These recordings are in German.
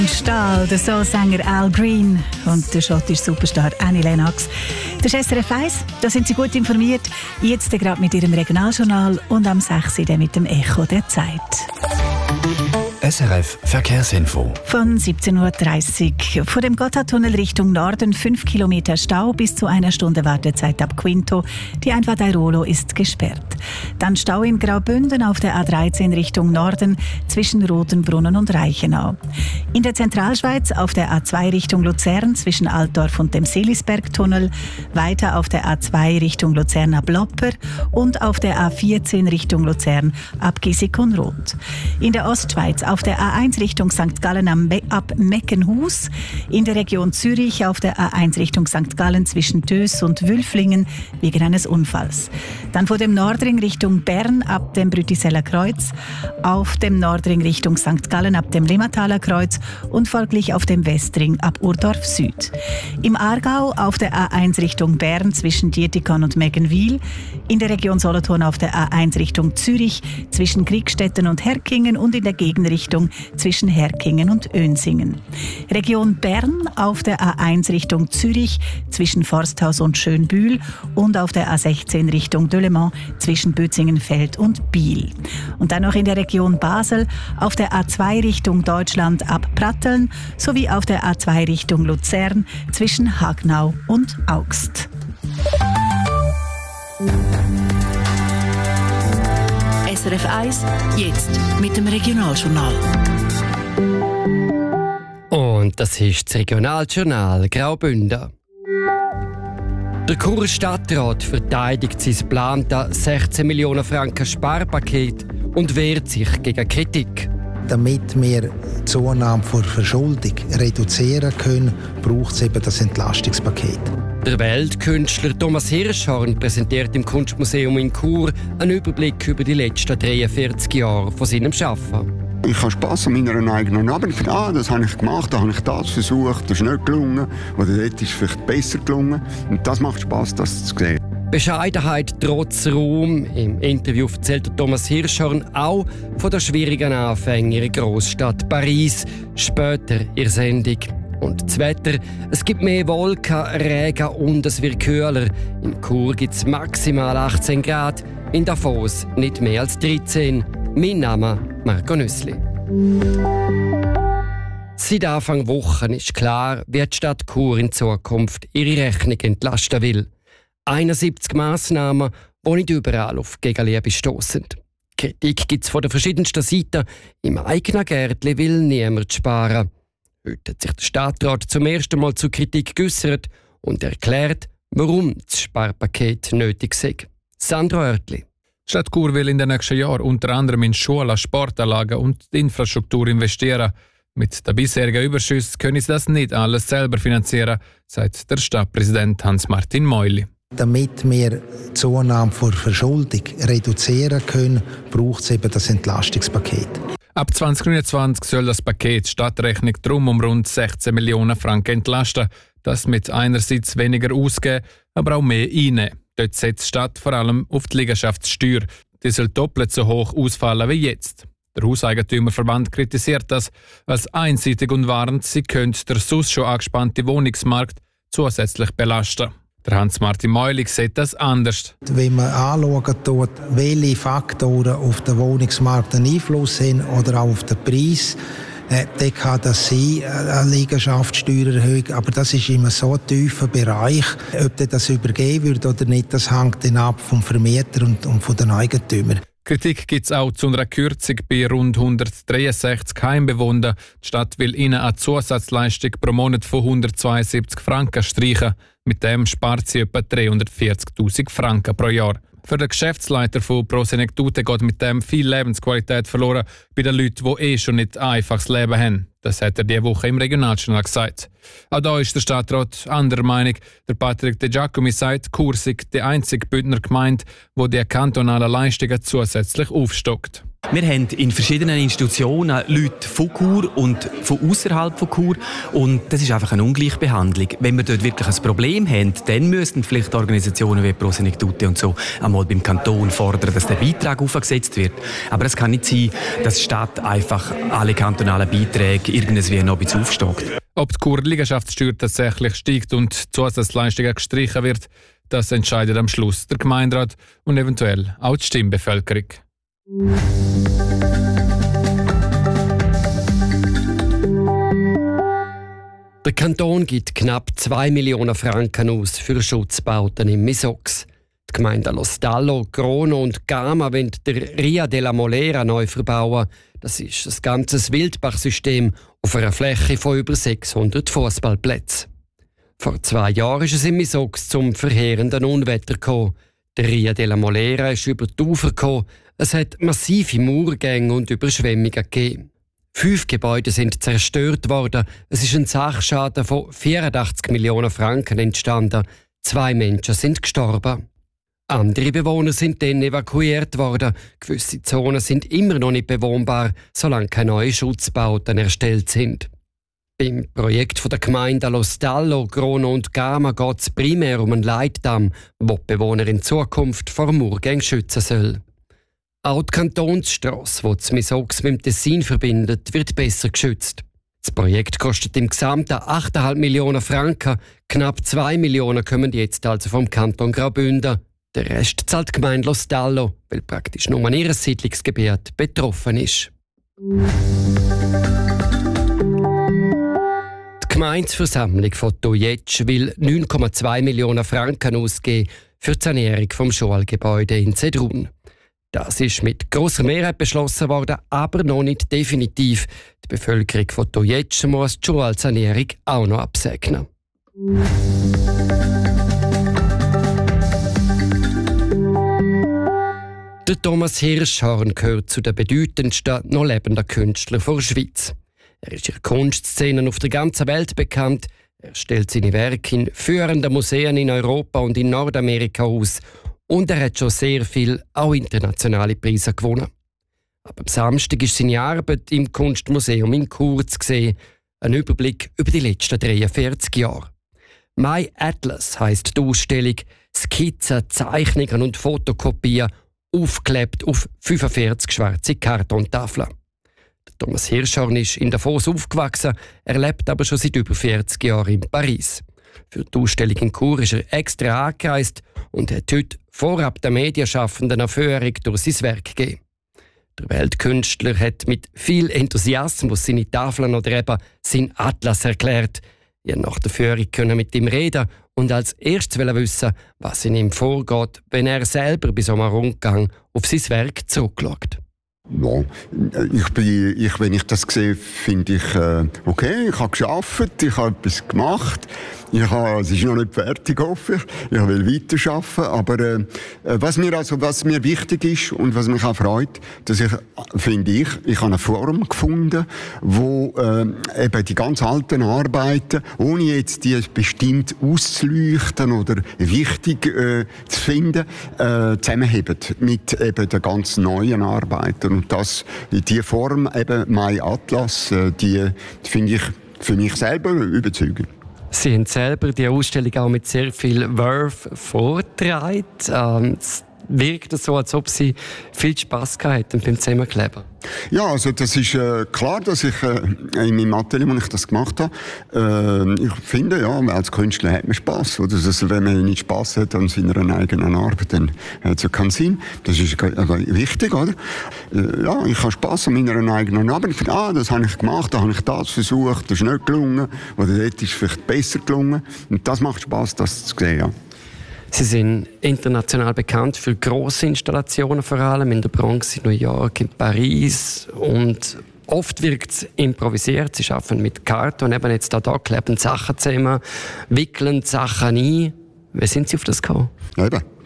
Stahl, der Soulsänger Al Green und der schottische Superstar Annie Lennox. Das ist SRF 1, da sind Sie gut informiert. Jetzt gerade mit Ihrem Regionaljournal und am 6. mit dem Echo der Zeit. SRF Verkehrsinfo. Von 17.30 Uhr. Vor dem Gotthardtunnel Richtung Norden 5 Kilometer Stau bis zu einer Stunde Wartezeit ab Quinto. Die Einfahrt Airolo ist gesperrt. Dann Stau in Graubünden auf der A13 Richtung Norden zwischen Rotenbrunnen und Reichenau. In der Zentralschweiz auf der A2 Richtung Luzern zwischen Altdorf und dem Seelisbergtunnel. Weiter auf der A2 Richtung Luzern ab Lopper und auf der A14 Richtung Luzern ab Gissikon-Roth. In der Ostschweiz auf der A1 Richtung St. Gallen ab Meckenhus, in der Region Zürich auf der A1 Richtung St. Gallen zwischen Töss und Wülflingen wegen eines Unfalls. Dann vor dem Nordring Richtung Bern ab dem Brütiseller Kreuz, auf dem Nordring Richtung St. Gallen ab dem Limmataler Kreuz und folglich auf dem Westring ab Urdorf Süd. Im Aargau auf der A1 Richtung Bern zwischen Dietikon und Meggenwil, in der Region Solothurn auf der A1 Richtung Zürich zwischen Kriegstetten und Herkingen und in der Gegenrichtung zwischen Herkingen und Önsingen. Region Bern auf der A1 Richtung Zürich zwischen Forsthaus und Schönbühl und auf der A16 Richtung Delemont zwischen Bötzingenfeld und Biel. Und dann noch in der Region Basel auf der A2 Richtung Deutschland ab Pratteln sowie auf der A2 Richtung Luzern zwischen Hagnau und Augst. SRF 1, jetzt mit dem Regionaljournal. Und das ist das Regionaljournal Graubünden. Der Churer Stadtrat verteidigt sein geplantes 16 Millionen Franken Sparpaket und wehrt sich gegen Kritik. Damit wir die Zunahme der Verschuldung reduzieren können, braucht es eben das Entlastungspaket. Der Weltkünstler Thomas Hirschhorn präsentiert im Kunstmuseum in Chur einen Überblick über die letzten 43 Jahre von seinem Schaffen. Ich habe Spass an meiner eigenen Arbeit. Das habe ich gemacht, da habe ich das versucht, das ist nicht gelungen. Oder dort ist es vielleicht besser gelungen. Und das macht Spass, das zu sehen. Bescheidenheit trotz Ruhm. Im Interview erzählt Thomas Hirschhorn auch von der schwierigen Anfänge in der Großstadt Paris. Später in der Sendung. Und das Wetter, es gibt mehr Wolken, Regen und es wird kühler. In Chur gibt es maximal 18 Grad, in Davos nicht mehr als 13. Mein Name Marco Nüssli. Seit Anfang Wochen ist klar, wie die Stadt Chur in Zukunft ihre Rechnung entlasten will. 71 Massnahmen, die nicht überall auf Gegenliebe stossen. Kritik gibt es von den verschiedensten Seiten. Im eigenen Gärtchen will niemand sparen. Heute hat sich der Stadtrat zum ersten Mal zur Kritik geäussert und erklärt, warum das Sparpaket nötig sei. Sandro Oertli. Die Stadt Chur will in den nächsten Jahren unter anderem in Schulen, Sportanlagen und die Infrastruktur investieren. Mit den bisherigen Überschüssen können sie das nicht alles selber finanzieren, sagt der Stadtpräsident Hans-Martin Meuli. Damit wir die Zunahme der Verschuldung reduzieren können, braucht es eben das Entlastungspaket. Ab 2029 soll das Paket die Stadtrechnung drum um rund 16 Millionen Franken entlasten. Das mit einerseits weniger ausgeben, aber auch mehr einnehmen. Dort setzt die Stadt vor allem auf die Liegenschaftssteuer. Die soll doppelt so hoch ausfallen wie jetzt. Der Hauseigentümerverband kritisiert das als einseitig und warnt, sie könnte der sonst schon angespannte Wohnungsmarkt zusätzlich belasten. Der Hans-Martin Meuli sieht das anders. Wenn man anschaut, welche Faktoren auf den Wohnungsmarkt einen Einfluss haben oder auch auf den Preis, dann kann das sein, eine Liegenschaftssteuererhöhung, aber das ist immer so ein tiefer Bereich. Ob das übergeben wird oder nicht, das hängt dann ab vom Vermieter und von den Eigentümern. Kritik gibt es auch zu einer Kürzung bei rund 163 Heimbewohnern. Die Stadt will ihnen eine Zusatzleistung pro Monat von 172 Franken streichen. Mit dem spart sie etwa 340'000 Franken pro Jahr. Für den Geschäftsleiter von Pro Senectute geht mit dem viel Lebensqualität verloren bei den Leuten, die schon nicht ein einfaches Leben haben. Das hat er diese Woche im Regionaljournal gesagt. Auch da ist der Stadtrat anderer Meinung. Der Patrick De Giacomi sagt, Chur sei die einzige Bündner Gemeinde, die die kantonalen Leistungen zusätzlich aufstockt. Wir haben in verschiedenen Institutionen Leute von Chur und von außerhalb von Chur. Und das ist einfach eine Ungleichbehandlung. Wenn wir dort wirklich ein Problem haben, dann müssten vielleicht Organisationen wie Prosenektute und so einmal beim Kanton fordern, dass der Beitrag aufgesetzt wird. Aber es kann nicht sein, dass die Stadt einfach alle kantonalen Beiträge irgendwie noch ein bisschen aufstockt. Ob die Churer Liegenschaftssteuer tatsächlich steigt und Zusatzleistungen gestrichen wird, das entscheidet am Schluss der Gemeinderat und eventuell auch die Stimmbevölkerung. Der Kanton gibt knapp 2 Millionen Franken aus für Schutzbauten im Misox. Die Gemeinden Lo Stallo, Grono und Gama wollen der Ria della Molera neu verbauen. Das ist ein ganzes Wildbachsystem auf einer Fläche von über 600 Fußballplätzen. Vor 2 Jahren ist es im Misox zum verheerenden Unwetter gekommen. Der Ria della Molera ist über die Ufer gekommen. Es hat massive Murgänge und Überschwemmungen gegeben. 5 Gebäude sind zerstört worden. Es ist ein Sachschaden von 84 Millionen Franken entstanden. 2 Menschen sind gestorben. Andere Bewohner sind dann evakuiert worden. Gewisse Zonen sind immer noch nicht bewohnbar, solange keine neuen Schutzbauten erstellt sind. Beim Projekt der Gemeinden Lo Stallo, Grono und Gama geht es primär um einen Leitdamm, der die Bewohner in Zukunft vor Murgängen schützen soll. Auch die Kantonsstrasse, die das Misox mit dem Tessin verbindet, wird besser geschützt. Das Projekt kostet im Gesamten 8,5 Millionen Franken. Knapp 2 Millionen kommen jetzt also vom Kanton Graubünden. Der Rest zahlt die Gemeinde Lo Stallo, weil praktisch nur ihr Siedlungsgebiet betroffen ist. Die Gemeindeversammlung von Tojetsch will 9,2 Millionen Franken ausgeben für die Sanierung des Schulgebäudes in Zedrun. Das ist mit grosser Mehrheit beschlossen worden, aber noch nicht definitiv. Die Bevölkerung von Tojetsch muss die Schulsanierung auch noch absegnen. Der Thomas Hirschhorn gehört zu den bedeutendsten noch lebenden Künstlern der Schweiz. Er ist in der Kunstszene auf der ganzen Welt bekannt. Er stellt seine Werke in führenden Museen in Europa und in Nordamerika aus. Und er hat schon sehr viel, auch internationale Preise gewonnen. Aber am Samstag ist seine Arbeit im Kunstmuseum in Chur zu sehen. Ein Überblick über die letzten 43 Jahre. «My Atlas» heisst die Ausstellung. Skizzen, Zeichnungen und Fotokopien, aufgeklebt auf 45 schwarze Kartontafeln. Thomas Hirschhorn ist in Davos aufgewachsen, er lebt aber schon seit über 40 Jahren in Paris. Für die Ausstellung in Chur ist er extra angereist und hat heute vorab den Medienschaffenden eine Führung durch sein Werk gegeben. Der Weltkünstler hat mit viel Enthusiasmus seine Tafeln oder eben sein Atlas erklärt. Ihr nach der Führung können mit ihm reden und als erstes wissen, was in ihm vorgeht, wenn er selber bei so einem Rundgang auf sein Werk zurückschaut. Ja, wenn ich das sehe, finde ich, okay, ich habe gearbeitet, ich habe etwas gemacht. Es ist noch nicht fertig, hoffe ich. Ich will weiterarbeiten. Aber was mir wichtig ist und was mich auch freut, dass ich habe eine Form gefunden, wo eben die ganz alten Arbeiten, ohne jetzt die bestimmt auszuleuchten oder wichtig zu finden, zusammenheben mit eben den ganz neuen Arbeiten. Und die Form, eben «My Atlas», die finde ich für mich selber überzeugend. Sie haben selber die Ausstellung auch mit sehr viel Verve vorgetragen. Es wirkt so, als ob Sie viel Spass hatten beim Zusammenkleben. Ja, also das ist klar, dass ich in meinem Atelier, wo ich das gemacht habe, ich finde, ja, als Künstler hat man Spass. Oder? Also, wenn man nicht Spass hat an seiner eigenen Arbeit, dann hat es ja keinen Sinn. Das ist wichtig, oder? Ja, ich habe Spass an meiner eigenen Arbeit. Ich finde, das habe ich gemacht, da habe ich das versucht, das ist nicht gelungen. Oder dort ist es vielleicht besser gelungen. Und das macht Spass, das zu sehen, ja. Sie sind international bekannt für grosse Installationen, vor allem in der Bronx, in New York, in Paris. Und oft wirkt es improvisiert. Sie arbeiten mit Karton, eben jetzt da kleben Sachen zusammen, wickeln Sachen ein. Wie sind Sie auf das gekommen? Ja, eben.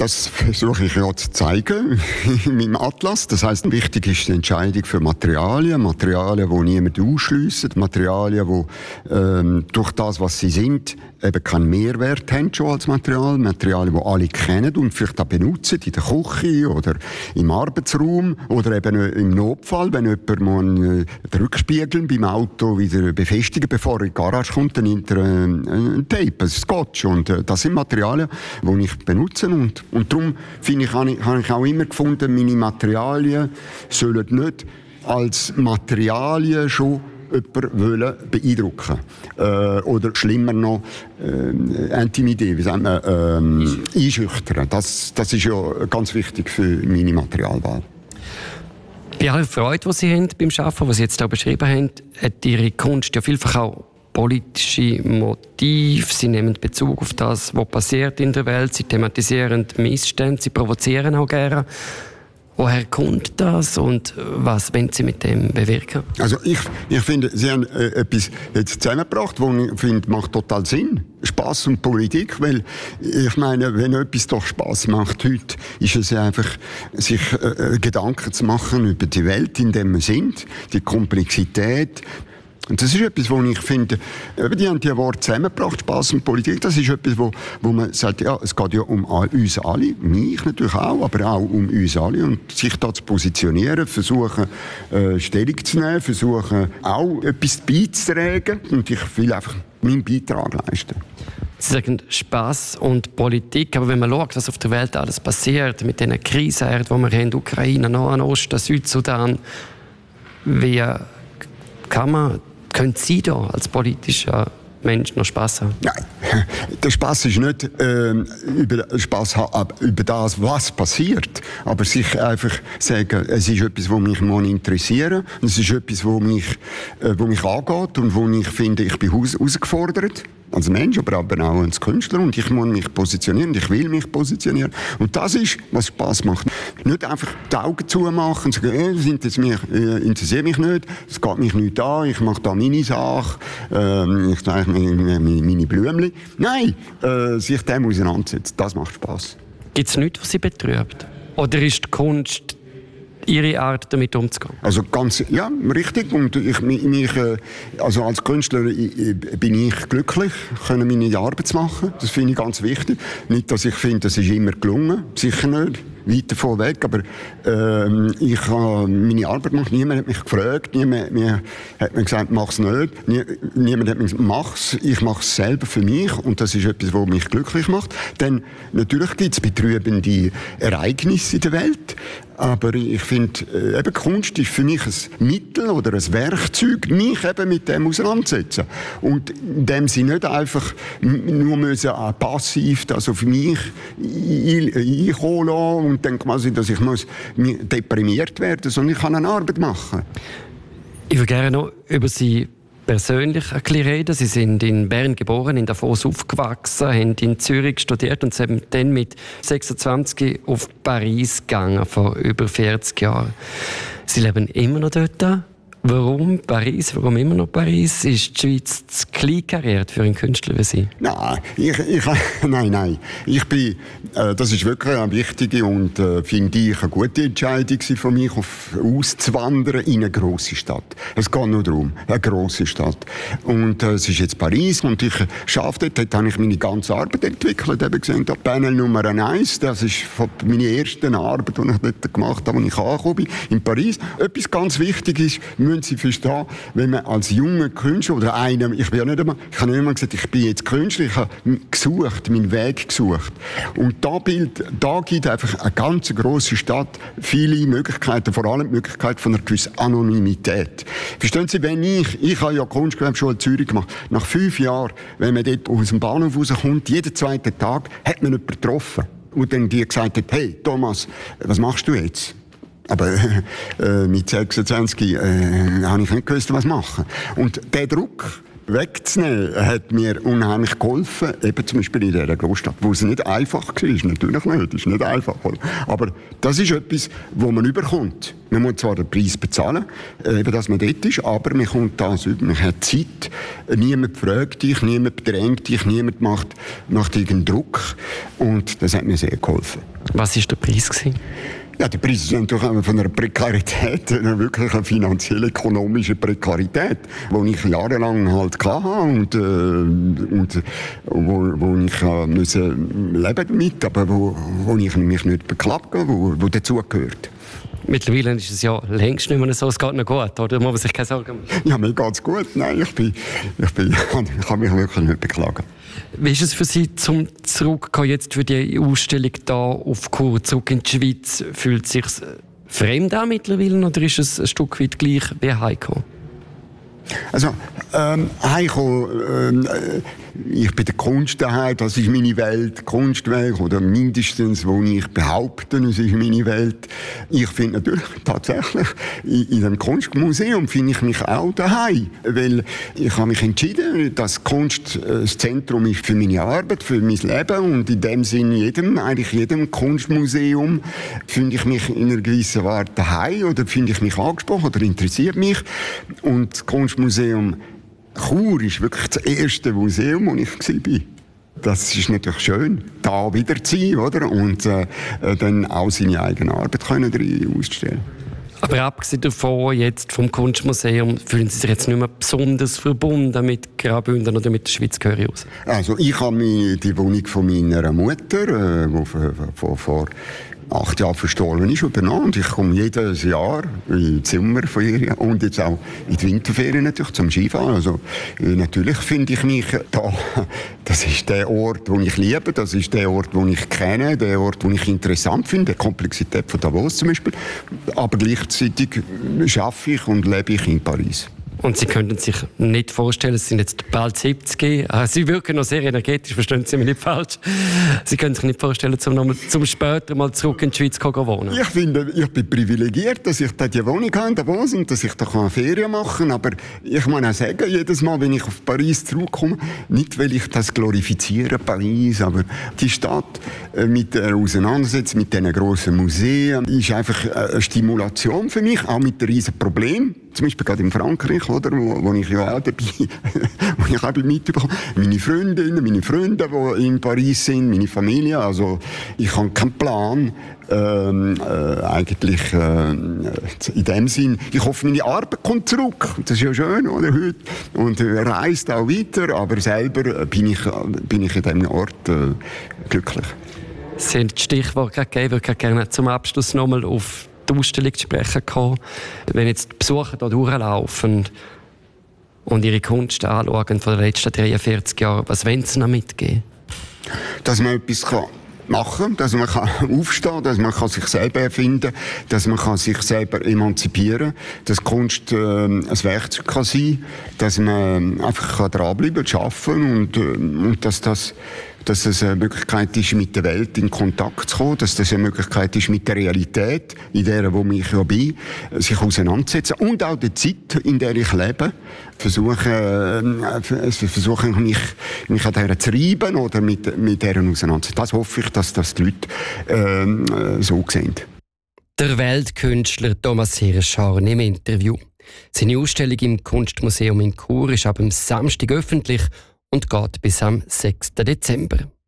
das versuche ich ja zu zeigen in meinem Atlas. Das heisst, wichtig ist die Entscheidung für Materialien, die niemand ausschliessen, Materialien, die durch das, was sie sind, eben keinen Mehrwert haben schon als Materialien, die alle kennen und vielleicht auch benutzen, in der Küche oder im Arbeitsraum oder eben im Notfall, wenn jemand mal den Rückspiegel beim Auto wieder befestigen, bevor er in die Garage kommt, dann hinter ein Tape, ein Scotch. Und das sind Materialien, die ich benutze. Und darum finde ich, habe ich auch immer gefunden, meine Materialien sollen nicht als Materialien schon jemanden beeindrucken oder schlimmer noch intimidieren, wie sagt man, einschüchtern. Das ist ja ganz wichtig für meine Materialwahl. Bei aller Freude, die Sie haben beim Arbeiten, was Sie jetzt auch beschrieben haben, hat Ihre Kunst ja vielfach auch politische Motive. Sie nehmen Bezug auf das, was passiert in der Welt. Sie thematisieren Missstände, Sie provozieren auch gerne. Woher kommt das und was wollen Sie mit dem bewirken? Also ich finde, Sie haben etwas jetzt zusammengebracht, was ich finde, macht total Sinn. Spass und Politik, weil ich meine, wenn etwas doch Spass macht heute, ist es einfach, sich Gedanken zu machen über die Welt, in der wir sind, die Komplexität. Und das ist etwas, wo ich finde, die haben die Worte zusammengebracht, Spass und Politik, das ist etwas, wo man sagt, ja, es geht ja um uns alle, mich natürlich auch, aber auch um uns alle und sich da zu positionieren, versuchen Stellung zu nehmen, versuchen auch etwas beizutragen und ich will einfach meinen Beitrag leisten. Sie sagen Spass und Politik, aber wenn man schaut, was auf der Welt alles passiert, mit diesen Krisen, die wir haben, Ukraine, Nahen Osten, Südsudan, wie können Sie da als politischer Mensch noch Spass haben? Nein, der Spass ist nicht über das, was passiert, aber sich einfach sagen, es ist etwas, was mich interessiert, es ist etwas, was mich angeht und wo ich finde, ich bin herausgefordert. Als Mensch, aber auch als Künstler. Und ich muss mich positionieren, ich will mich positionieren. Und das ist, was Spass macht. Nicht einfach die Augen zumachen und sagen, das interessiert mich nicht, es geht mich nicht an, ich mache da meine Sache, ich zeige meine Blümchen. Nein, sich dem auseinandersetzen, das macht Spass. Gibt es nichts, was Sie betrübt? Oder ist die Kunst Ihre Art, damit umzugehen? Also ganz, ja, richtig. Und also als Künstler bin ich glücklich, können meine Arbeit zu machen. Das finde ich ganz wichtig. Nicht, dass ich finde, das ist immer gelungen. Sicher nicht. Weit davon weg. Aber ich habe meine Arbeit gemacht. Niemand hat mich gefragt. Niemand hat mir gesagt, mach es nicht. Niemand hat mir gesagt, mach es. Ich mache es selber für mich. Und das ist etwas, was mich glücklich macht. Denn natürlich gibt es betrübende Ereignisse in der Welt. Aber ich finde, eben Kunst ist für mich ein Mittel oder ein Werkzeug, mich eben mit dem auseinandersetzen. Und indem sie nicht einfach nur müssen passiv das auf mich einkommen lassen und dann quasi, dass ich deprimiert werden muss, sondern ich kann eine Arbeit machen. Ich würde gerne noch über Sie persönlich ein bisschen reden. Sie sind in Bern geboren, in Davos aufgewachsen, haben in Zürich studiert und sind dann mit 26 auf Paris gegangen, vor über 40 Jahren. Sie leben immer noch dort. Warum Paris? Warum immer noch Paris? Ist die Schweiz zu klein kariert für einen Künstler wie Sie? Nein. Nein. Das ist wirklich eine wichtige und finde ich eine gute Entscheidung von mir, auszuwandern in eine grosse Stadt. Es geht nur darum, eine grosse Stadt. Und es ist jetzt Paris und ich arbeite dort habe ich meine ganze Arbeit entwickelt. Eben gesehen, da Panel Nummer 1, das ist meine erste Arbeit, die ich dort gemacht habe, als ich angekommen bin, in Paris. Etwas ganz wichtig ist, müssen Sie verstehen, wenn man als junger Künstler oder einer, ich habe nicht immer gesagt, ich bin jetzt Künstler, ich habe meinen Weg gesucht. Und da gibt einfach eine ganz grosse Stadt viele Möglichkeiten, vor allem die Möglichkeit von einer gewissen Anonymität. Verstehen Sie, wenn ich habe ja Kunstgewerbeschule in Zürich gemacht, nach 5 Jahren, wenn man dort aus dem Bahnhof rauskommt, jeden zweiten Tag, hat man jemanden getroffen. Und dann die gesagt hat, hey Thomas, was machst du jetzt? Aber mit 26 habe ich nicht gewusst, was machen. Und der Druck, wegzunehmen, hat mir unheimlich geholfen, eben zum Beispiel in dieser Großstadt, wo es nicht einfach war. Natürlich nicht, ist nicht einfach. Aber das ist etwas, wo man überkommt. Man muss zwar den Preis bezahlen, eben, dass man dort ist, aber man kommt das über. Man hat Zeit, niemand fragt dich, niemand bedrängt dich, niemand macht irgendeinen Druck. Und das hat mir sehr geholfen. Was war der Preis gewesen? Ja, der Preis ist natürlich auch von einer Prekarität, einer wirklich finanziell ökonomischen Prekarität, die ich jahrelang halt hatte und wo ich müssen leben damit, aber wo ich mich nicht beklagen, wo dazugehört. Mittlerweile ist es ja längst nicht mehr so, es geht noch gut, oder? Muss man sich keine Sorgen machen? Ja, mir geht es gut. Nein, ich kann mich wirklich nicht beklagen. Wie ist es für Sie, zum Zurückkommen jetzt für die Ausstellung hier auf Chur zurück in die Schweiz? Fühlt es sich fremd an mittlerweile oder ist es ein Stück weit gleich wie heimgekommen? Also, heimgekommen, ich bin der Kunst daheim, das ist meine Welt, Kunstwerk, oder mindestens, wo ich behaupte, es ist meine Welt. Ich finde natürlich tatsächlich, in dem Kunstmuseum finde ich mich auch daheim, weil ich habe mich entschieden, dass Kunst das Zentrum ist für meine Arbeit, für mein Leben und in dem Sinne jedem Kunstmuseum finde ich mich in einer gewissen Art daheim oder finde ich mich angesprochen oder interessiert mich und das Kunstmuseum Chur ist wirklich das erste Museum, wo ich war. Das ist natürlich schön, da wieder zu sein, oder? Und dann auch seine eigene Arbeit können ausstellen. Aber abgesehen davon, jetzt vom Kunstmuseum, fühlen Sie sich jetzt nicht mehr besonders verbunden mit Graubünden oder mit der Schweiz, höre ich aus? Also ich habe die Wohnung von meiner Mutter, die vor 8 Jahren verstorben ist, übernommen. Und ich komme jedes Jahr in die Sommerferien und jetzt auch in die Winterferien natürlich zum Skifahren. Also natürlich finde ich mich da, das ist der Ort, den ich liebe, das ist der Ort, den ich kenne, der Ort, den ich interessant finde, die Komplexität von Davos zum Beispiel. Aber gleichzeitig arbeite ich und lebe ich in Paris. Und Sie könnten sich nicht vorstellen, Sie sind jetzt bald 70, Sie wirken noch sehr energetisch, verstehen Sie mich nicht falsch. Sie können sich nicht vorstellen, zum später mal zurück in die Schweiz zu wohnen. Ich finde, ich bin privilegiert, dass ich da die Wohnung habe in Davos und dass ich da Ferien machen kann. Aber ich muss auch sagen, jedes Mal, wenn ich auf Paris zurückkomme, nicht weil ich das glorifiziere, Paris, aber die Stadt mit der Auseinandersetzung mit diesen grossen Museen ist einfach eine Stimulation für mich, auch mit einem riesen Problem. Zum Beispiel gerade in Frankreich, oder, wo ich ja auch dabei, wo ich auch mitbekomme. Meine Freundinnen, meine Freunde, die in Paris sind, meine Familie. Also ich habe keinen Plan. Eigentlich in dem Sinn, ich hoffe, meine Arbeit kommt zurück. Das ist ja schön, oder, heute. Und reist auch weiter, aber selber bin ich in diesem Ort glücklich. Sie haben das Stichwort gegeben. Ich würde gerne zum Abschluss nochmal auf die Ausstellung zu sprechen kommen. Wenn jetzt die Besucher hier durchlaufen und ihre Kunst anschauen von den letzten 43 Jahren, was wollen Sie noch mitgeben? Dass man etwas machen kann, dass man aufstehen kann, dass man sich selber erfinden kann, dass man sich selber emanzipieren kann, dass Kunst ein Werkzeug kann sein, dass man einfach dranbleiben kann, arbeiten und dass es eine Möglichkeit ist, mit der Welt in Kontakt zu kommen, dass das eine Möglichkeit ist, mit der Realität, in der wo ich ja bin, sich auseinanderzusetzen und auch der Zeit, in der ich lebe, versuche mich an dieser zu reiben oder mit dieser auseinanderzusetzen. Das hoffe ich, dass das die Leute so sehen. Der Weltkünstler Thomas Hirschhorn im Interview. Seine Ausstellung im Kunstmuseum in Chur ist ab dem Samstag öffentlich und geht bis am 6. Dezember.